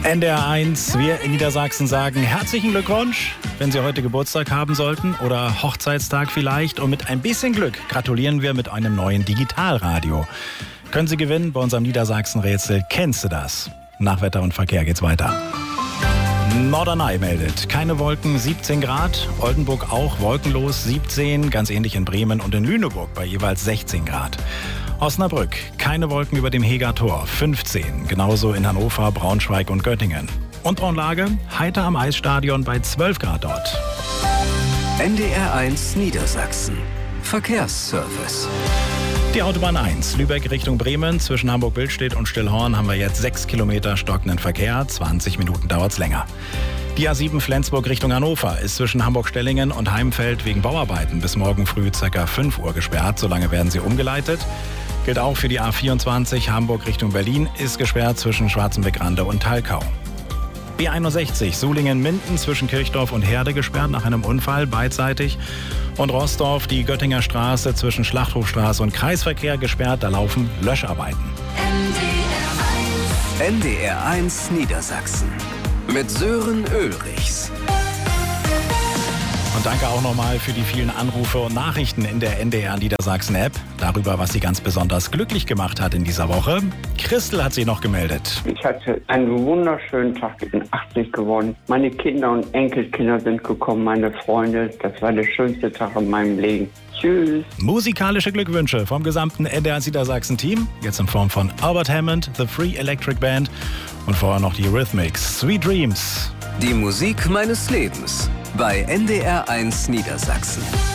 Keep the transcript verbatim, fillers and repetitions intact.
N D R eins, wir in Niedersachsen sagen herzlichen Glückwunsch, wenn Sie heute Geburtstag haben sollten oder Hochzeitstag vielleicht. Und mit ein bisschen Glück gratulieren wir mit einem neuen Digitalradio. Können Sie gewinnen bei unserem Niedersachsen-Rätsel. Kennst du das? Nach Wetter und Verkehr geht's weiter. Norderney meldet keine Wolken, siebzehn Grad. Oldenburg auch wolkenlos, siebzehn. Ganz ähnlich in Bremen und in Lüneburg bei jeweils sechzehn Grad. Osnabrück, keine Wolken über dem Heger Tor, fünfzehn. Genauso in Hannover, Braunschweig und Göttingen. Und Braunlage, heiter am Eisstadion bei zwölf Grad dort. N D R eins Niedersachsen. Verkehrsservice. Die Autobahn eins, Lübeck Richtung Bremen. Zwischen Hamburg-Billstedt und Stillhorn haben wir jetzt sechs Kilometer stockenden Verkehr. zwanzig Minuten dauert's länger. Die A sieben Flensburg Richtung Hannover ist zwischen Hamburg-Stellingen und Heimfeld wegen Bauarbeiten bis morgen früh ca. fünf Uhr gesperrt. Solange werden sie umgeleitet. Gilt auch für die A vierundzwanzig Hamburg Richtung Berlin, ist gesperrt zwischen Schwarzenbeck-Rande und Talkau. B einundsechzig Sulingen-Minden zwischen Kirchdorf und Herde gesperrt nach einem Unfall beidseitig. Und Rossdorf, die Göttinger Straße zwischen Schlachthofstraße und Kreisverkehr gesperrt, da laufen Löscharbeiten. N D R eins Niedersachsen mit Sören Ulrichs. Und danke auch nochmal für die vielen Anrufe und Nachrichten in der N D R Niedersachsen-App. Darüber, was Sie ganz besonders glücklich gemacht hat in dieser Woche. Christel hat sich noch gemeldet. Ich hatte einen wunderschönen Tag, ich bin achtzig geworden. Meine Kinder und Enkelkinder sind gekommen, meine Freunde. Das war der schönste Tag in meinem Leben. Tschüss. Musikalische Glückwünsche vom gesamten N D R Niedersachsen-Team. Jetzt in Form von Albert Hammond, The Free Electric Band und vorher noch die Rhythmics, Sweet Dreams. Die Musik meines Lebens bei N D R eins Niedersachsen.